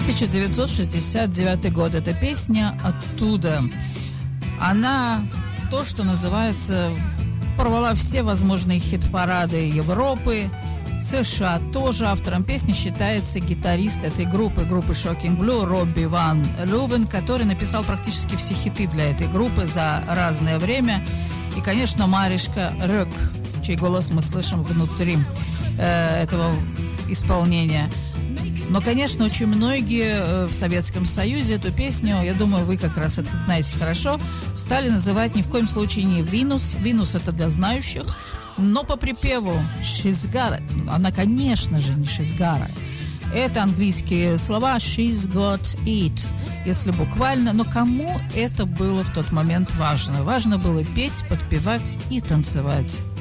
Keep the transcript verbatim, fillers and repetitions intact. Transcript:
тысяча девятьсот шестьдесят девятый год. Эта песня оттуда. Она, то, что называется, порвала все возможные хит-парады Европы, США тоже. Автором песни считается гитарист этой группы, группы Shocking Blue, Робби Ван Лувен, который написал практически все хиты для этой группы за разное время. И, конечно, Маришка Рёк, чей голос мы слышим внутри э, этого исполнения. Но, конечно, очень многие в Советском Союзе эту песню, я думаю, вы как раз это знаете хорошо, стали называть ни в коем случае не «Винус». «Винус» — это для знающих. Но по припеву «She's got it», она, конечно же, не «She's got it». Это английские слова «She's got it», если буквально. Но кому это было в тот момент важно? Важно было петь, подпевать и танцевать.